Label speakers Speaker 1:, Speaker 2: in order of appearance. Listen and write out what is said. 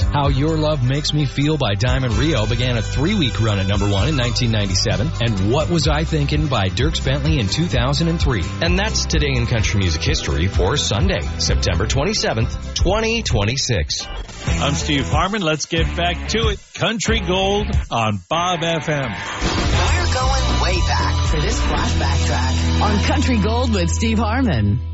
Speaker 1: How Your Love Makes Me Feel by Diamond Rio began a 3-week run at number 1 in 1997. And What Was I Thinking by Dierks Bentley in 2003. And that's Today in Country Music History for Sunday, September 27th, 2026.
Speaker 2: I'm Steve Harmon. Let's get back to it. Country Gold on Bob FM.
Speaker 3: We're going way back for this flashback track on Country Gold with Steve Harmon.